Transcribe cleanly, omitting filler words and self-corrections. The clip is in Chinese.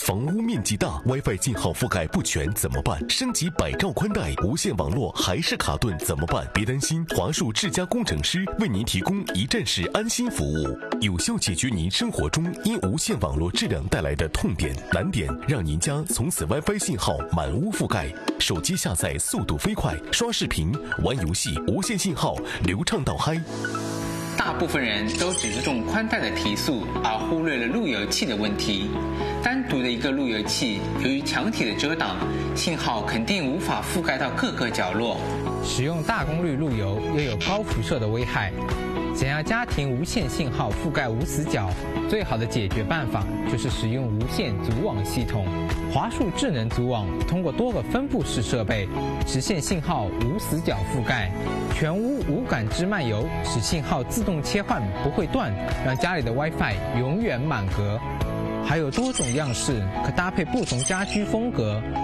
房屋面积大 ，WiFi 信号覆盖不全怎么办？升级100兆宽带，无线网络还是卡顿怎么办？别担心，华数智家工程师为您提供一站式安心服务，有效解决您生活中因无线网络质量带来的痛点、难点，让您家从此 WiFi 信号满屋覆盖，手机下载速度飞快，刷视频、玩游戏，无线信号流畅到嗨。 大部分人都只注重宽带的提速，而忽略了路由器的问题。单独的一个路由器，由于墙体的遮挡，信号肯定无法覆盖到各个角落。 使用大功率路由又有高辐射的危害，想要家庭无线信号覆盖无死角，最好的解决办法就是使用无线组网系统。华数智能组网通过多个分布式设备，实现信号无死角覆盖，全屋无感知漫游，使信号自动切换不会断，让家里的 WiFi 永远满格。还有多种样式，可搭配不同家居风格，